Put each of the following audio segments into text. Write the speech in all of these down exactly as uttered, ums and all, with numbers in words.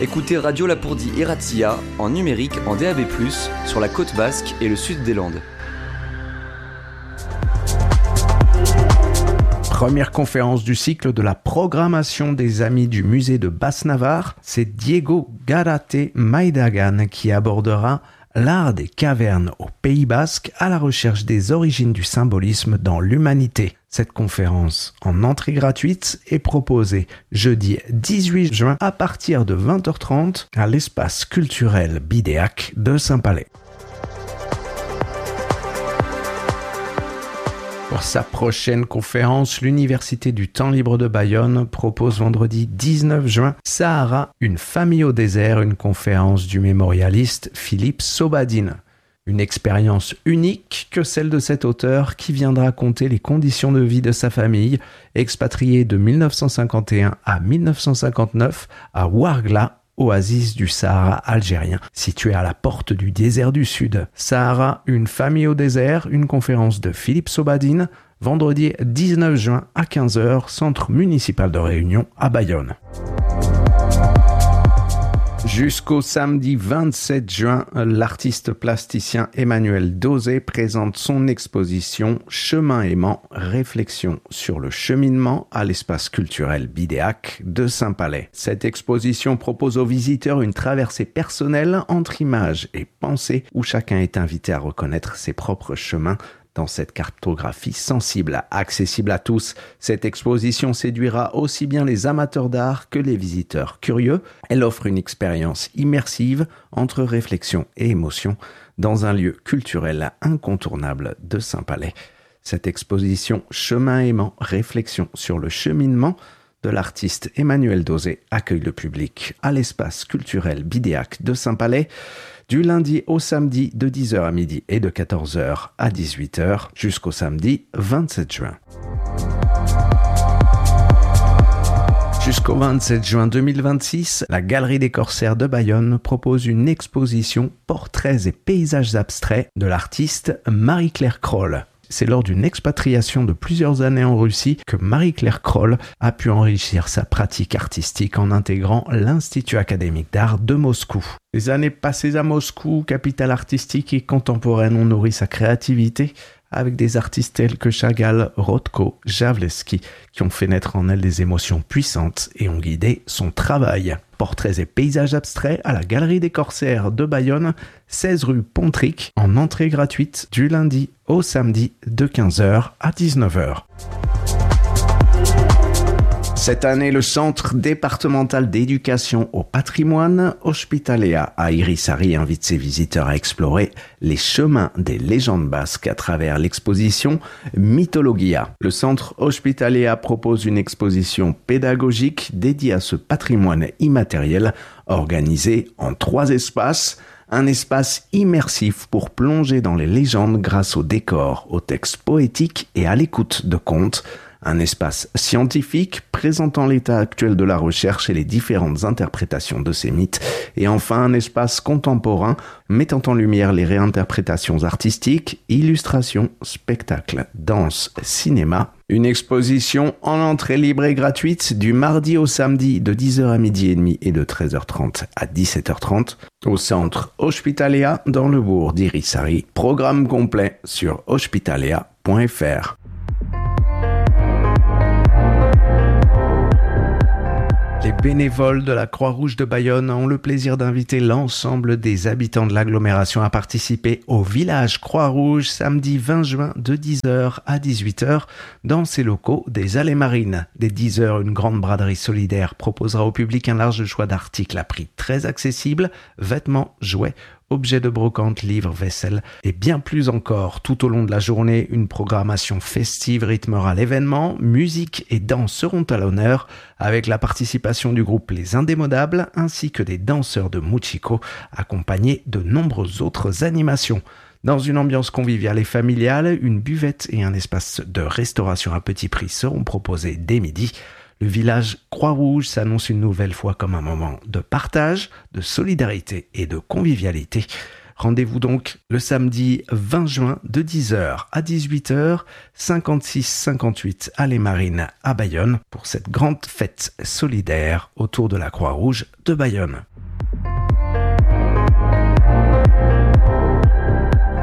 Écoutez Radio Lapourdie et Razzia en numérique en D A B plus, sur la côte basque et le sud des Landes. Première conférence du cycle de la programmation des Amis du musée de Basse-Navarre, c'est Diego Garate Maidagan qui abordera l'art des cavernes au Pays Basque à la recherche des origines du symbolisme dans l'humanité. Cette conférence en entrée gratuite est proposée jeudi dix-huit juin à partir de vingt heures trente à l'espace culturel Bidéac de Saint-Palais. Pour sa prochaine conférence, l'Université du Temps Libre de Bayonne propose vendredi dix-neuf juin Sahara, une famille au désert, une conférence du mémorialiste Philippe Sobadine. Une expérience unique que celle de cet auteur qui viendra raconter les conditions de vie de sa famille, expatriée de dix-neuf cent cinquante et un à dix-neuf cent cinquante-neuf à Ouargla, oasis du Sahara algérien, situé à la porte du désert du Sud. Sahara, une famille au désert, une conférence de Philippe Sobadine, vendredi dix-neuf juin à quinze heures, centre municipal de réunion à Bayonne. Jusqu'au samedi vingt-sept juin, l'artiste plasticien Emmanuel Dosé présente son exposition Chemin aimant, réflexion sur le cheminement à l'espace culturel Bidéac de Saint-Palais. Cette exposition propose aux visiteurs une traversée personnelle entre images et pensées où chacun est invité à reconnaître ses propres chemins dans cette cartographie sensible, accessible à tous. Cette exposition séduira aussi bien les amateurs d'art que les visiteurs curieux. Elle offre une expérience immersive entre réflexion et émotion dans un lieu culturel incontournable de Saint-Palais. Cette exposition Chemin aimant, réflexion sur le cheminement de l'artiste Emmanuel Dosé accueille le public à l'espace culturel Bidéac de Saint-Palais du lundi au samedi de dix heures à midi et de quatorze heures à dix-huit heures jusqu'au samedi vingt-sept juin. Jusqu'au vingt-sept juin deux mille vingt-six, la Galerie des Corsaires de Bayonne propose une exposition Portraits et paysages abstraits de l'artiste Marie-Claire Kroll. C'est lors d'une expatriation de plusieurs années en Russie que Marie-Claire Kroll a pu enrichir sa pratique artistique en intégrant l'Institut académique d'art de Moscou. Les années passées à Moscou, capitale artistique et contemporaine, ont nourri sa créativité avec des artistes tels que Chagall, Rothko, Javleski, qui ont fait naître en elle des émotions puissantes et ont guidé son travail. Portraits et paysages abstraits à la Galerie des Corsaires de Bayonne, seize rue Pontric, en entrée gratuite du lundi au samedi de quinze heures à dix-neuf heures. Cette année, le Centre départemental d'éducation au patrimoine Ospitaléa à Irisari invite ses visiteurs à explorer les chemins des légendes basques à travers l'exposition Mythologia. Le Centre Ospitaléa propose une exposition pédagogique dédiée à ce patrimoine immatériel organisée en trois espaces. Un espace immersif pour plonger dans les légendes grâce aux décors, aux textes poétiques et à l'écoute de contes. Un espace scientifique présentant l'état actuel de la recherche et les différentes interprétations de ces mythes. Et enfin, un espace contemporain mettant en lumière les réinterprétations artistiques, illustrations, spectacles, danse, cinéma. Une exposition en entrée libre et gratuite du mardi au samedi de dix heures à midi et demi et de treize heures trente à dix-sept heures trente au centre Ospitaléa dans le bourg d'Irisari. Programme complet sur ospitaléa point f r. Les bénévoles de la Croix-Rouge de Bayonne ont le plaisir d'inviter l'ensemble des habitants de l'agglomération à participer au village Croix-Rouge samedi vingt juin de dix heures à dix-huit heures dans ses locaux des Allées Marines. Dès dix heures, une grande braderie solidaire proposera au public un large choix d'articles à prix très accessible, vêtements, jouets, objets de brocante, livres, vaisselle et bien plus encore. Tout au long de la journée, une programmation festive rythmera l'événement. Musique et danse seront à l'honneur avec la participation du groupe Les Indémodables ainsi que des danseurs de Muchiko accompagnés de nombreuses autres animations. Dans une ambiance conviviale et familiale, une buvette et un espace de restauration à petit prix seront proposés dès midi. Le village Croix-Rouge s'annonce une nouvelle fois comme un moment de partage, de solidarité et de convivialité. Rendez-vous donc le samedi vingt juin de dix heures à dix-huit heures, cinquante-six cinquante-huit Allées Marines à Bayonne pour cette grande fête solidaire autour de la Croix-Rouge de Bayonne.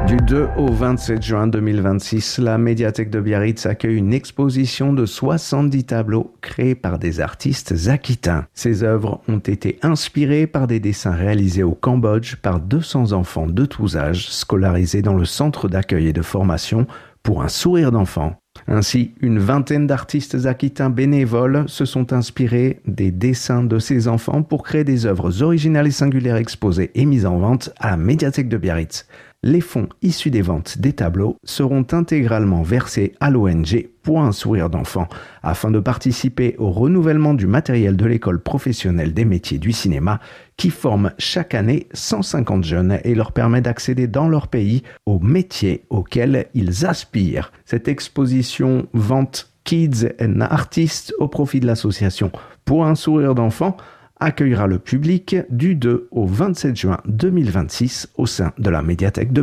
Du deux au vingt-sept juin deux mille vingt-six, la médiathèque de Biarritz accueille une exposition de soixante-dix tableaux créés par des artistes aquitains. Ces œuvres ont été inspirées par des dessins réalisés au Cambodge par deux cents enfants de tous âges scolarisés dans le centre d'accueil et de formation pour un sourire d'enfant. Ainsi, une vingtaine d'artistes aquitains bénévoles se sont inspirés des dessins de ces enfants pour créer des œuvres originales et singulières exposées et mises en vente à la médiathèque de Biarritz. Les fonds issus des ventes des tableaux seront intégralement versés à l'O N G pour un sourire d'enfant afin de participer au renouvellement du matériel de l'école professionnelle des métiers du cinéma qui forme chaque année cent cinquante jeunes et leur permet d'accéder dans leur pays aux métiers auxquels ils aspirent. Cette exposition Vente Kids and Artists au profit de l'association Pour un sourire d'enfant accueillera le public du deux au vingt-sept juin deux mille vingt-six au sein de la médiathèque de